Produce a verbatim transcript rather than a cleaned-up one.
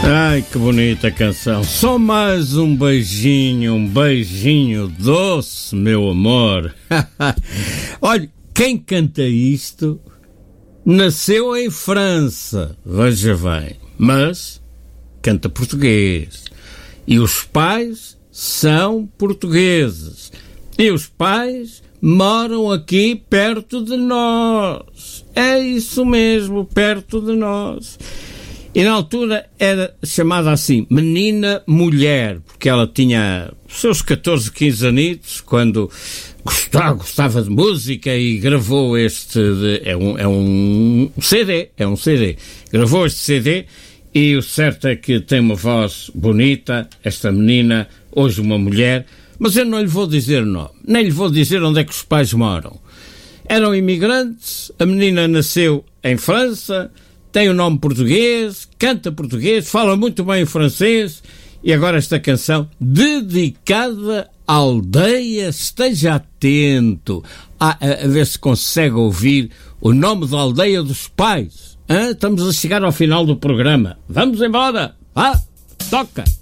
Ai, que bonita canção. Só mais um beijinho, um beijinho doce, meu amor. Olha, quem canta isto nasceu em França, veja bem, mas canta português. E os pais são portugueses. E os pais moram aqui perto de nós. É isso mesmo, perto de nós. E na altura era chamada assim, menina mulher, porque ela tinha seus catorze, quinze anitos, quando gostava, gostava de música e gravou este, de, é, um, é um C D, é um C D, gravou este C D e o certo é que tem uma voz bonita, esta menina, hoje uma mulher, mas eu não lhe vou dizer o nome, nem lhe vou dizer onde é que os pais moram. Eram imigrantes, a menina nasceu em França, tem o nome português, canta português, fala muito bem francês, e agora esta canção dedicada à aldeia. Esteja atento a, a, a ver se consegue ouvir o nome da aldeia dos pais. Hã? Estamos a chegar ao final do programa. Vamos embora. Ah, toca!